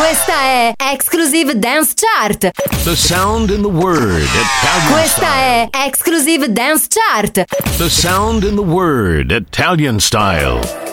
Questa è Exclusive Dance Chart. The sound in the word Italian Questa style. è Exclusive Dance Chart. The sound in the word Italian style.